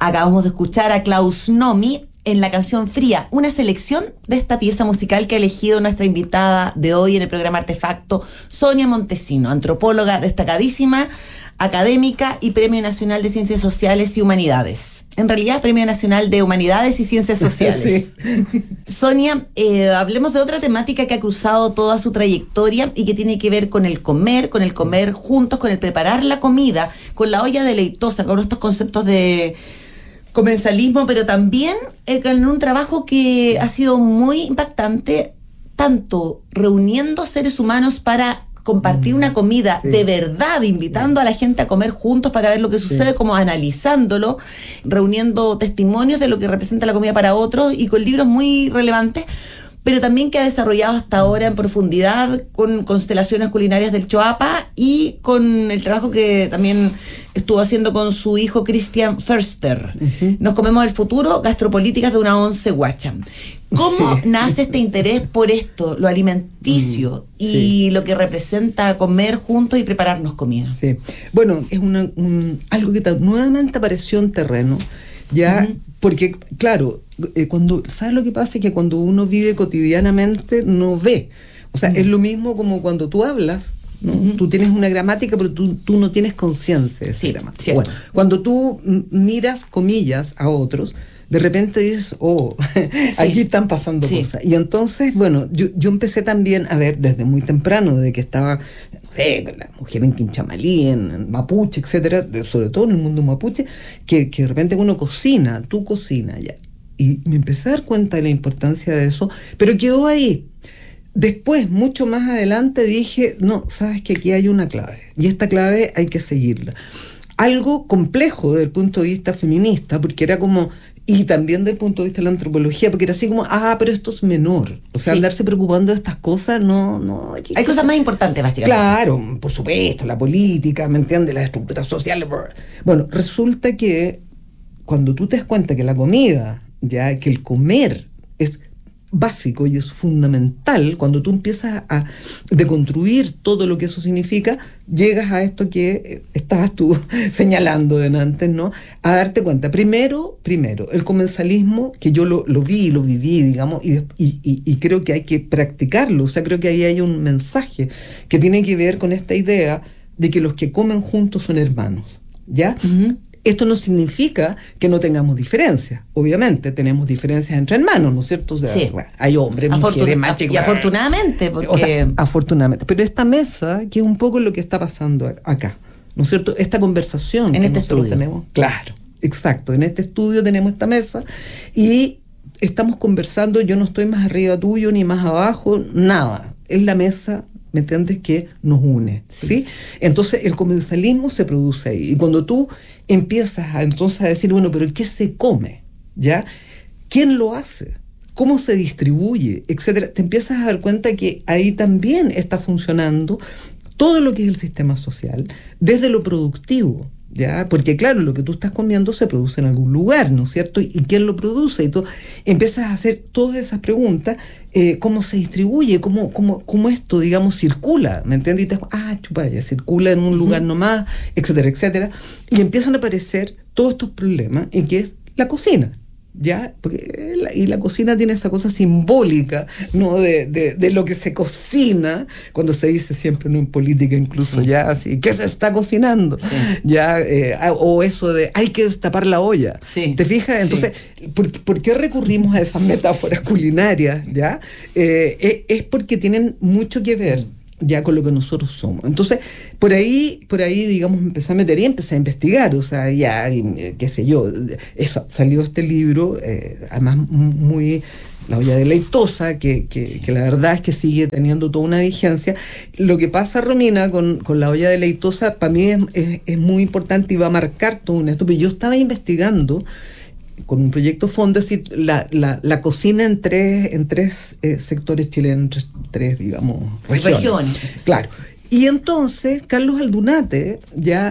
Acabamos de escuchar a Klaus Nomi en la canción Fría, una selección de esta pieza musical que ha elegido nuestra invitada de hoy en el programa Artefacto, Sonia Montesino, antropóloga destacadísima, académica y Premio Nacional de Ciencias Sociales y Humanidades. En realidad, Premio Nacional de Humanidades y Ciencias Sociales. Sí. Sonia, hablemos de otra temática que ha cruzado toda su trayectoria y que tiene que ver con el comer juntos, con el preparar la comida, con la olla deleitosa, con estos conceptos de comensalismo, pero también con un trabajo que ha sido muy impactante, tanto reuniendo seres humanos para compartir una comida de verdad, invitando a la gente a comer juntos para ver lo que sucede, como analizándolo, reuniendo testimonios de lo que representa la comida para otros y con libros muy relevantes, pero también que ha desarrollado hasta ahora en profundidad con constelaciones culinarias del Choapa y con el trabajo que también estuvo haciendo con su hijo Christian Förster. Nos comemos el futuro, gastropolíticas de una once guacha. ¿Cómo nace este interés por esto, lo alimenticio y lo que representa comer juntos y prepararnos comida? Sí. Bueno, es algo que nuevamente apareció en terreno, ya, porque, claro, ¿sabes lo que pasa? Es que cuando uno vive cotidianamente no ve. O sea, es lo mismo como cuando tú hablas, ¿no? Tú tienes una gramática, pero tú no tienes conciencia de esa gramática. Bueno, cuando tú miras, comillas, a otros, de repente dices, aquí están pasando cosas. Y entonces, bueno, yo empecé también a ver desde muy temprano, de que estaba, no sé, la mujer en Quinchamalí, en Mapuche, etcétera, sobre todo en el mundo mapuche, que de repente uno cocina, tú cocinas ya. Y me empecé a dar cuenta de la importancia de eso, pero quedó ahí. Después, mucho más adelante, dije, no, sabes que aquí hay una clave, y esta clave hay que seguirla. Algo complejo desde el punto de vista feminista, porque era como, y también desde el punto de vista de la antropología, porque era así como, pero esto es menor. O sea, andarse preocupando de estas cosas, no. Hay cosas más importantes, básicamente. Claro, por supuesto, la política, ¿me entiendes? La estructura social. Bueno, resulta que cuando tú te das cuenta que la comida, ya que el comer es básico y es fundamental, cuando tú empiezas a deconstruir todo lo que eso significa, llegas a esto que estabas tú señalando de antes, ¿no? A darte cuenta, primero, el comensalismo, que yo lo vi, lo viví, digamos, y creo que hay que practicarlo. O sea, creo que ahí hay un mensaje que tiene que ver con esta idea de que los que comen juntos son hermanos, ¿ya? Esto no significa que no tengamos diferencias. Obviamente tenemos diferencias entre hermanos, ¿no es cierto? O sea, bueno, hay hombres, mujeres, más chicos. Y afortunadamente, porque... O sea, afortunadamente. Pero esta mesa, que es un poco lo que está pasando acá, ¿no es cierto? Esta conversación en que este nosotros estudio tenemos. Claro, exacto. En este estudio tenemos esta mesa y estamos conversando. Yo no estoy más arriba tuyo ni más abajo, nada. Es la mesa, ¿me entiendes?, que nos une, ¿sí? Entonces el comensalismo se produce ahí. Y cuando tú empiezas entonces a decir, bueno, pero ¿qué se come? ¿Ya? ¿Quién lo hace? ¿Cómo se distribuye? Etcétera. Te empiezas a dar cuenta que ahí también está funcionando todo lo que es el sistema social, desde lo productivo, ¿ya? Porque claro, lo que tú estás comiendo se produce en algún lugar, ¿no es cierto? ¿Y quién lo produce? Y tú empiezas a hacer todas esas preguntas, ¿cómo se distribuye? ¿Cómo esto, digamos, circula? ¿Me entiendes? Y te chupaya, circula en un lugar nomás, etcétera, etcétera. Y empiezan a aparecer todos estos problemas en que es la cocina, ¿ya? Porque la cocina tiene esa cosa simbólica, ¿no? De lo que se cocina, cuando se dice siempre, ¿no? En política incluso, ya así, ¿qué se está cocinando? Ya, o eso de hay que destapar la olla. ¿Te fijas? Entonces, ¿por qué recurrimos a esas metáforas culinarias? ¿Ya? Es porque tienen mucho que ver ya con lo que nosotros somos. Entonces, por ahí, digamos, empecé a meter y empecé a investigar, o sea, ya, qué sé yo, salió este libro, además muy, La olla deleitosa, que la verdad es que sigue teniendo toda una vigencia. Lo que pasa, Romina, con La olla deleitosa, para mí es muy importante y va a marcar todo esto, pero yo estaba investigando con un proyecto Fondesit la cocina en tres sectores chilenos, tres digamos, regiones. Claro. Y entonces Carlos Aldunate ya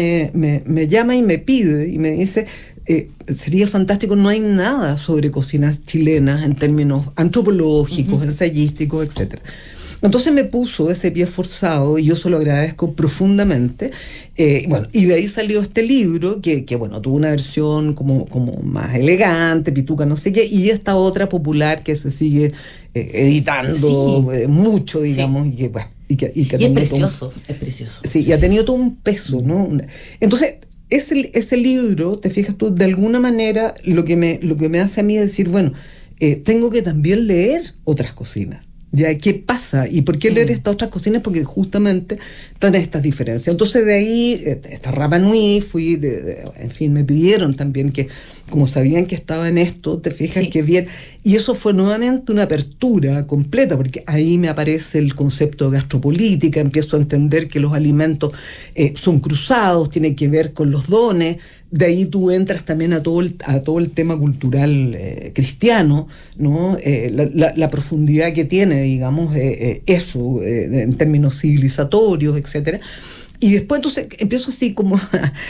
me llama y me pide y me dice, sería fantástico, no hay nada sobre cocinas chilenas en términos antropológicos, ensayísticos, etcétera. Entonces me puso ese pie forzado y yo se lo agradezco profundamente. Bueno, y de ahí salió este libro que bueno, tuvo una versión como más elegante, pituca, no sé qué, y esta otra popular que se sigue editando mucho, digamos, sí. y que es precioso, es precioso. Sí, y ha tenido todo un peso, ¿no? Entonces, ese libro, te fijas tú, de alguna manera lo que me hace a mí es decir, bueno, tengo que también leer otras cocinas. ¿Ya? ¿Qué pasa? ¿Y por qué leer estas otras cocinas? Porque justamente están estas diferencias. Entonces de ahí, esta Rapa Nui, en fin, me pidieron también que, como sabían que estaba en esto, te fijas que bien. Y eso fue nuevamente una apertura completa, porque ahí me aparece el concepto de gastropolítica, empiezo a entender que los alimentos son cruzados, tienen que ver con los dones. De ahí tú entras también a todo el tema cultural cristiano, ¿no? La profundidad que tiene, digamos, eso, en términos civilizatorios, etcétera. Y después entonces empiezo así como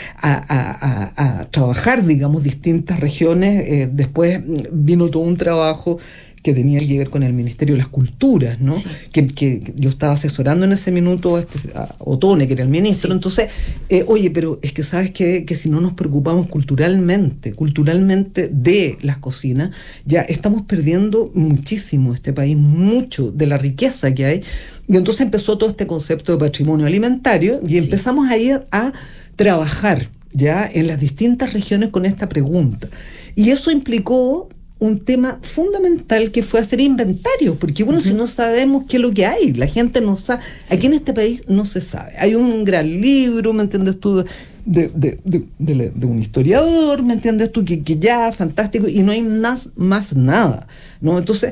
a trabajar, digamos, distintas regiones. Después vino todo un trabajo que tenía que ver con el Ministerio de las Culturas, ¿no? Sí. Que yo estaba asesorando en ese minuto a Otone, que era el ministro. Sí. Entonces, oye, pero es que sabes que si no nos preocupamos culturalmente de las cocinas, ya estamos perdiendo muchísimo este país, mucho de la riqueza que hay. Y entonces empezó todo este concepto de patrimonio alimentario y empezamos a ir a trabajar ya en las distintas regiones con esta pregunta. Y eso implicó un tema fundamental que fue hacer inventarios, porque bueno, si no sabemos qué es lo que hay, la gente no sabe, aquí en este país no se sabe. Hay un gran libro, ¿me entiendes tú?, de un historiador, ¿me entiendes tú?, que ya, fantástico, y no hay más nada, ¿no? Entonces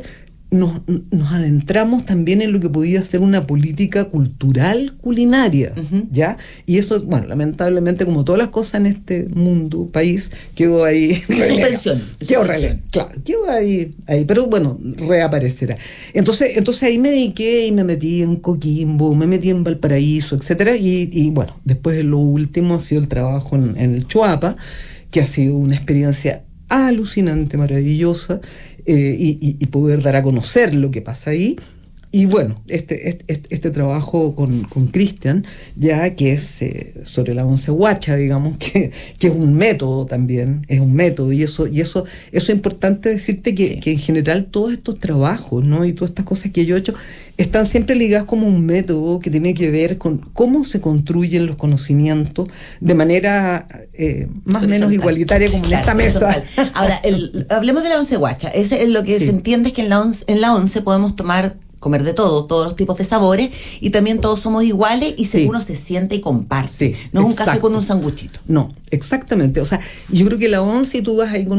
nos adentramos también en lo que podía ser una política cultural culinaria, ¿ya? Y eso, bueno, lamentablemente, como todas las cosas en este mundo, país, quedó ahí. Suspensión. Claro, quedó ahí, pero bueno, reaparecerá. Entonces ahí me dediqué y me metí en Coquimbo, me metí en Valparaíso, etcétera, y bueno, después lo último ha sido el trabajo en el Choapa, que ha sido una experiencia alucinante, maravillosa, y poder dar a conocer lo que pasa ahí. Y bueno, este trabajo con Cristian, ya que es sobre la once guacha, digamos, que es un método también, es un método, y eso es importante decirte que en general todos estos trabajos, ¿no?, y todas estas cosas que yo he hecho están siempre ligadas como un método que tiene que ver con cómo se construyen los conocimientos de manera más o menos igualitaria, como en esta mesa. Ahora, hablemos de la once guacha. Es lo que se entiende, es que en la once podemos comer de todo, todos los tipos de sabores, y también todos somos iguales y uno se siente y comparte. Sí, no es un café con un sanguchito. No, exactamente. O sea, yo creo que la once, y tú vas ahí con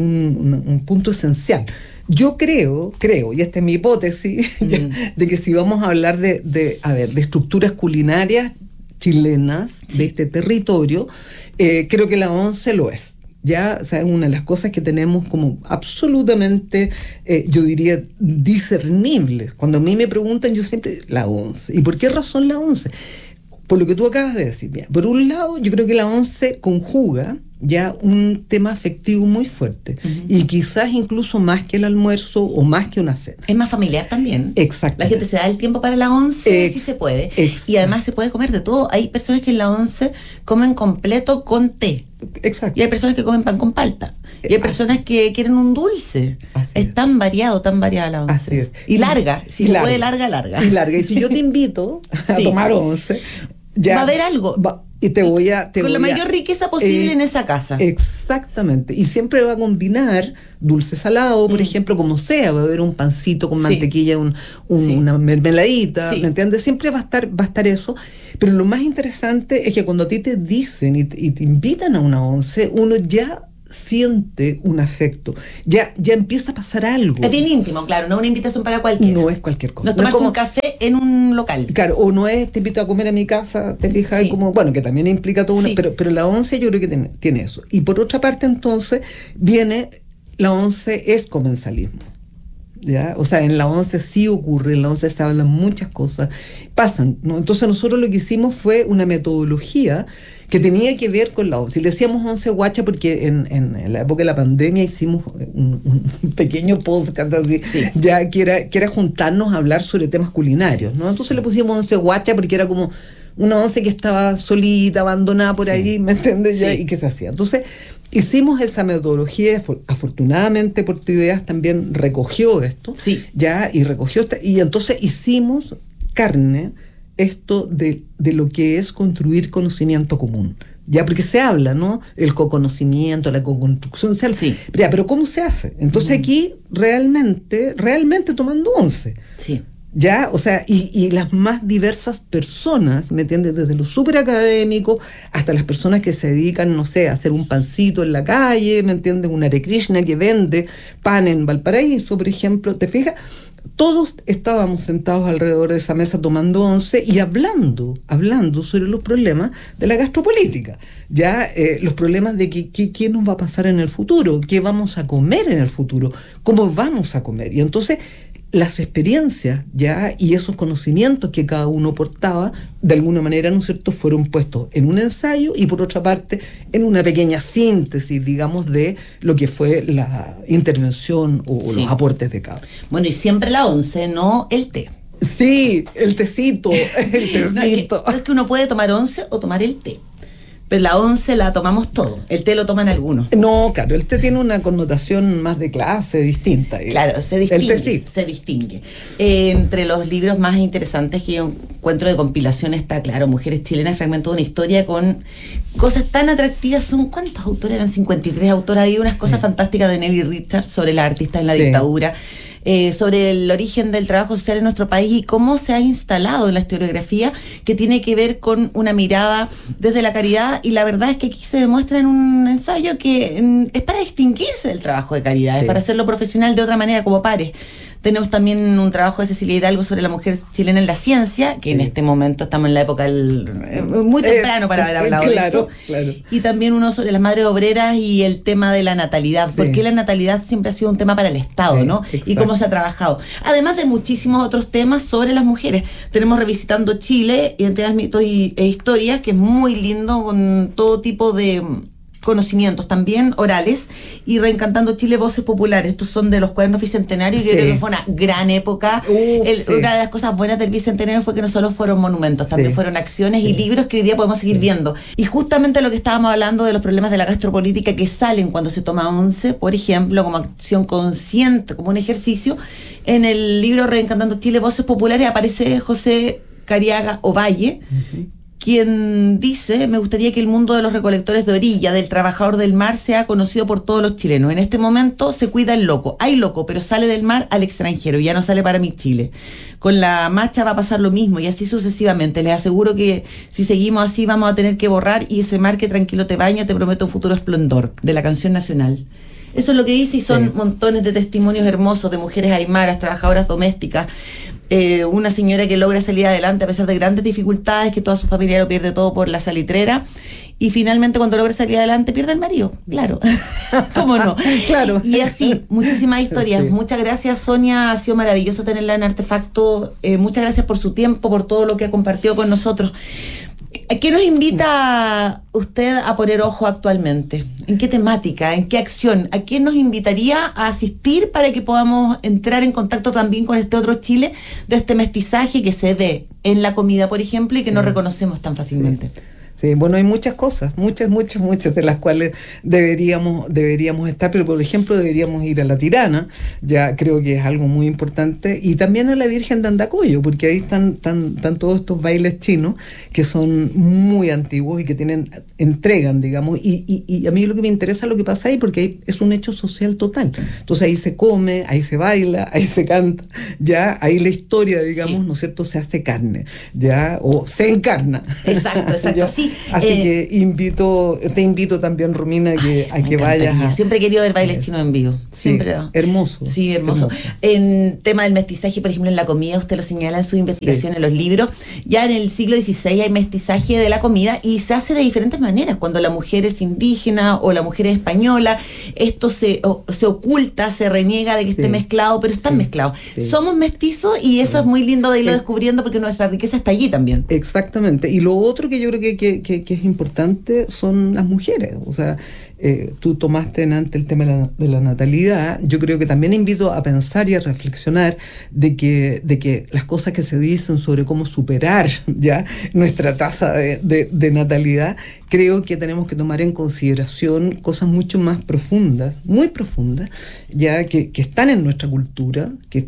un punto esencial. Yo creo, y esta es mi hipótesis, de que si vamos a hablar de estructuras culinarias chilenas, de este territorio, creo que la once lo es. Ya, o sea, es una de las cosas que tenemos como absolutamente, yo diría, discernibles. Cuando a mí me preguntan, yo siempre, la once. ¿Y por qué razón la once? Por lo que tú acabas de decir. Mira, por un lado, yo creo que la once conjuga ya un tema afectivo muy fuerte, y quizás incluso más que el almuerzo o más que una cena. Es más familiar también. Exacto. La gente se da el tiempo para la once, sí se puede. Y además se puede comer de todo. Hay personas que en la once comen completo con té. Exacto. Y hay personas que comen pan con palta. Y hay personas que quieren un dulce. Es tan variada la once. Así es. Y larga. Si se puede, larga. Y larga. Y si yo te invito a tomar once, ya va a haber algo. Y te voy a... Con la mayor riqueza posible en esa casa. Exactamente. Y siempre va a combinar dulce salado, por ejemplo, como sea. Va a haber un pancito con mantequilla, una mermeladita, ¿me entiendes? Siempre va a estar eso. Pero lo más interesante es que cuando a ti te dicen y te invitan a una once, uno ya siente un afecto, ya empieza a pasar algo. Es bien íntimo, claro, no es una invitación para cualquiera. No es cualquier cosa. No es tomarse un café en un local. Claro, o no es te invito a comer a mi casa, te fijas, como, bueno, que también implica todo pero la once yo creo que tiene eso. Y por otra parte, entonces, viene, la once es comensalismo. ¿ya? O sea, en la 11 sí ocurre, en la 11 se hablan muchas cosas, pasan, ¿no? Entonces nosotros lo que hicimos fue una metodología que tenía que ver con la 11. Y le decíamos 11 guacha porque en la época de la pandemia hicimos un pequeño podcast así, ya que era juntarnos a hablar sobre temas culinarios, ¿no? Entonces le pusimos 11 guacha porque era como una 11 que estaba solita, abandonada por ahí, ¿me entiendes? Ya, y que se hacía. Entonces hicimos esa metodología, afortunadamente Puerto Ideas también recogió esto, ya, y entonces hicimos carne esto de lo que es construir conocimiento común. Ya, porque se habla, ¿no? El coconocimiento, la coconstrucción, pero ¿cómo se hace? Entonces aquí realmente tomando 11. Sí. Ya, o sea, y las más diversas personas, ¿me entiendes? Desde lo súper académico hasta las personas que se dedican, no sé, a hacer un pancito en la calle, ¿me entiendes? Una Hare Krishna que vende pan en Valparaíso, por ejemplo, ¿te fijas? Todos estábamos sentados alrededor de esa mesa tomando 11 y hablando sobre los problemas de la gastropolítica, ya los problemas de qué nos va a pasar en el futuro, qué vamos a comer en el futuro, cómo vamos a comer. Y entonces las experiencias ya y esos conocimientos que cada uno portaba, de alguna manera, ¿no es cierto?, fueron puestos en un ensayo y por otra parte en una pequeña síntesis, digamos, de lo que fue la intervención o los aportes de cada uno. Bueno, y siempre la 11, no el té. Sí, el tecito, No, es que uno puede tomar 11 o tomar el té. Pero la 11 la tomamos todo. El té lo toman algunos. No, claro, el té tiene una connotación más de clase, distinta. Claro, se distingue. El té sí. Se distingue. Entre los libros más interesantes que yo encuentro de compilación está, claro, Mujeres Chilenas, fragmento de una historia con cosas tan atractivas. ¿Cuántos autores eran? 53 autoras. Hay unas cosas fantásticas de Nelly Richards sobre las artistas en la dictadura. Sobre el origen del trabajo social en nuestro país y cómo se ha instalado en la historiografía, que tiene que ver con una mirada desde la caridad, y la verdad es que aquí se demuestra en un ensayo que es para distinguirse del trabajo de caridad, es para hacerlo profesional de otra manera, como pares. Tenemos también un trabajo de Cecilia Hidalgo sobre la mujer chilena en la ciencia, que en este momento estamos en la época muy temprano para haber hablado de eso. Claro. Y también uno sobre las madres obreras y el tema de la natalidad. Porque la natalidad siempre ha sido un tema para el Estado, ¿no? Exacto. Y cómo se ha trabajado. Además de muchísimos otros temas sobre las mujeres. Tenemos Revisitando Chile, Identidades, Mitos e Historias, que es muy lindo, con todo tipo de conocimientos también orales, y Reencantando Chile, Voces Populares. Estos son de los cuadernos bicentenarios, y yo creo que fue una gran época. Una de las cosas buenas del bicentenario fue que no solo fueron monumentos, también fueron acciones y libros que hoy día podemos seguir viendo. Y justamente lo que estábamos hablando de los problemas de la gastropolítica que salen cuando se toma 11, por ejemplo, como acción consciente, como un ejercicio, en el libro Reencantando Chile, Voces Populares, aparece José Cariaga Ovalle, quien dice: me gustaría que el mundo de los recolectores de orilla, del trabajador del mar, sea conocido por todos los chilenos. En este momento se cuida el loco. Hay loco, pero sale del mar al extranjero, ya no sale para mi Chile. Con la macha va a pasar lo mismo, y así sucesivamente. Les aseguro que si seguimos así vamos a tener que borrar Y ese mar que tranquilo te baña, te prometo un futuro esplendor, de la canción nacional. Eso es lo que dice, y son montones de testimonios hermosos de mujeres aymaras, trabajadoras domésticas. Una señora que logra salir adelante a pesar de grandes dificultades, que toda su familia lo pierde todo por la salitrera, y finalmente cuando logra salir adelante pierde el marido, claro. ¿Cómo no? Claro. Y así, muchísimas historias. Muchas gracias, Sonia, ha sido maravilloso tenerla en Artefacto. Muchas gracias por su tiempo, por todo lo que ha compartido con nosotros. ¿Qué nos invita usted a poner ojo actualmente? ¿En qué temática? ¿En qué acción? ¿A quién nos invitaría a asistir para que podamos entrar en contacto también con este otro Chile, de este mestizaje que se ve en la comida, por ejemplo, y que no reconocemos tan fácilmente? Sí, bueno, hay muchas cosas, muchas de las cuales deberíamos estar, pero por ejemplo deberíamos ir a La Tirana, ya creo que es algo muy importante, y también a la Virgen de Andacollo, porque ahí están todos estos bailes chinos que son muy antiguos y que entregan, digamos, y a mí lo que me interesa es lo que pasa ahí, porque ahí es un hecho social total. Entonces ahí se come, ahí se baila, ahí se canta, ya, ahí la historia, digamos, ¿no es cierto?, se hace carne, ya, o se encarna. Exacto. Sí, Sí, Así que te invito también, Romina, a que vayas. Siempre he querido ver bailes chinos en vivo. Siempre. Sí, hermoso. Sí, hermoso. En tema del mestizaje, por ejemplo, en la comida, usted lo señala en su investigación, en los libros. Ya en el siglo XVI hay mestizaje de la comida y se hace de diferentes maneras. Cuando la mujer es indígena o la mujer es española, esto se oculta, se reniega de que esté mezclado, pero están mezclados. Somos mestizos y eso es muy lindo de irlo descubriendo porque nuestra riqueza está allí también. Exactamente. Y lo otro que yo creo que es importante son las mujeres. O sea, tú tomaste antes el tema de la natalidad. Yo creo que también invito a pensar y a reflexionar de que las cosas que se dicen sobre cómo superar ya nuestra tasa de natalidad, creo que tenemos que tomar en consideración cosas mucho más profundas, muy profundas, ya que están en nuestra cultura,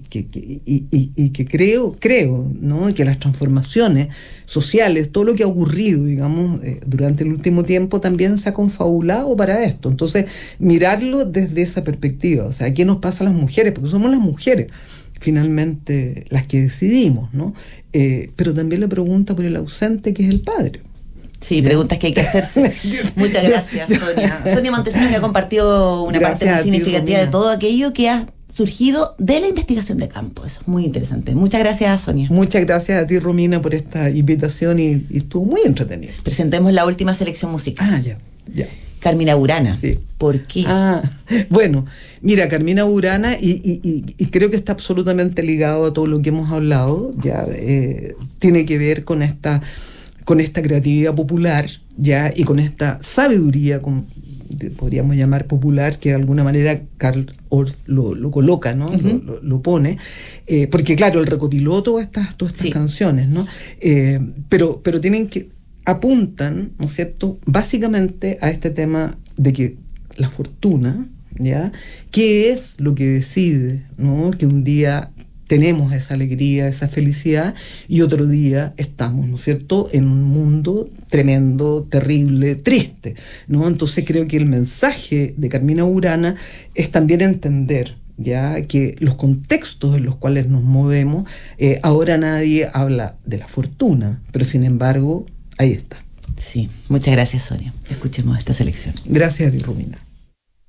y que creo, ¿no? Que las transformaciones sociales, todo lo que ha ocurrido, digamos, durante el último tiempo también se ha confabulado para esto. Entonces, mirarlo desde esa perspectiva, o sea, ¿qué nos pasa a las mujeres? Porque somos las mujeres finalmente las que decidimos, ¿no? Pero también la pregunta por el ausente, que es el padre. Sí, preguntas que hay que hacerse. Muchas gracias, Sonia. Sonia Montesino, que ha compartido una parte muy significativa de todo aquello que ha surgido de la investigación de campo. Eso es muy interesante. Muchas gracias, Sonia. Muchas gracias a ti, Romina, por esta invitación y estuvo muy entretenido. Presentemos la última selección musical. Ya. Carmina Burana. Sí. ¿Por qué? Bueno, mira, Carmina Burana, y creo que está absolutamente ligado a todo lo que hemos hablado, ya tiene que ver con esta creatividad popular, ya, y con esta sabiduría, podríamos llamar popular, que de alguna manera Carl Orff lo coloca, ¿no? Uh-huh. Lo pone, porque claro, él recopiló todas estas canciones, ¿no? Pero apuntan, ¿no es cierto?, básicamente a este tema de que la fortuna, ¿ya?, ¿qué es lo que decide, ¿no?, que un día tenemos esa alegría, esa felicidad, y otro día estamos, ¿no es cierto?, en un mundo tremendo, terrible, triste, ¿no? Entonces creo que el mensaje de Carmina Burana es también entender, ya, que los contextos en los cuales nos movemos, ahora nadie habla de la fortuna, pero sin embargo, ahí está. Sí, muchas gracias, Sonia. Escuchemos esta selección. Gracias a ti, Romina.